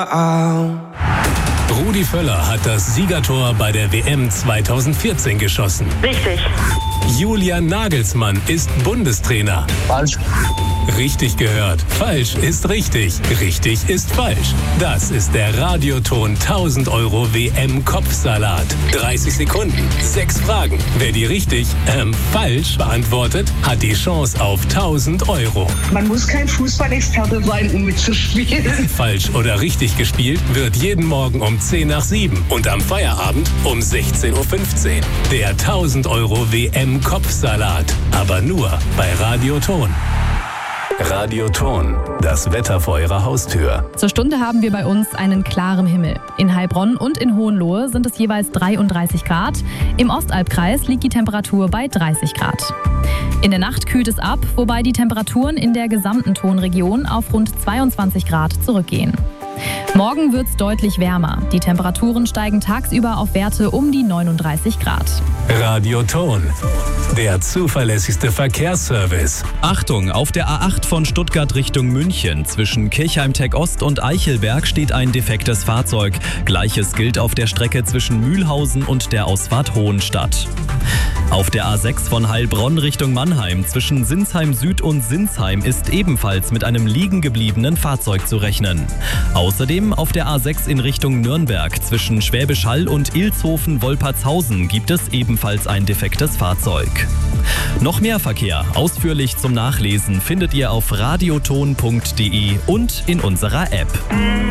Rudi Völler hat das Siegertor bei der WM 2014 geschossen. Richtig. Julian Nagelsmann ist Bundestrainer. Falsch. Richtig gehört. Falsch ist richtig. Richtig ist falsch. Das ist der Radioton 1000 € WM-Kopfsalat. 30 Sekunden, 6 Fragen. Wer die richtig, falsch beantwortet, hat die Chance auf 1000 €. Man muss kein Fußballexperte sein, um mitzuspielen. Falsch oder richtig gespielt wird jeden Morgen um 10 nach 7 und am Feierabend um 16:15 Uhr. Der 1000 € WM-Kopfsalat. Aber nur bei Radioton. Radioton, das Wetter vor Ihrer Haustür. Zur Stunde haben wir bei uns einen klaren Himmel. In Heilbronn und in Hohenlohe sind es jeweils 33 Grad. Im Ostalbkreis liegt die Temperatur bei 30 Grad. In der Nacht kühlt es ab, wobei die Temperaturen in der gesamten Tonregion auf rund 22 Grad zurückgehen. Morgen wird es deutlich wärmer. Die Temperaturen steigen tagsüber auf Werte um die 39 Grad. Radioton, der zuverlässigste Verkehrsservice. Achtung, auf der A8 von Stuttgart Richtung München zwischen Kirchheim-Tech-Ost und Eichelberg steht ein defektes Fahrzeug. Gleiches gilt auf der Strecke zwischen Mühlhausen und der Ausfahrt Hohenstadt. Auf der A6 von Heilbronn Richtung Mannheim zwischen Sinsheim Süd und Sinsheim ist ebenfalls mit einem liegen gebliebenen Fahrzeug zu rechnen. Außerdem auf der A6 in Richtung Nürnberg zwischen Schwäbisch Hall und Ilshofen-Wolpertshausen gibt es ebenfalls ein defektes Fahrzeug. Noch mehr Verkehr, ausführlich zum Nachlesen, findet ihr auf radioton.de und in unserer App.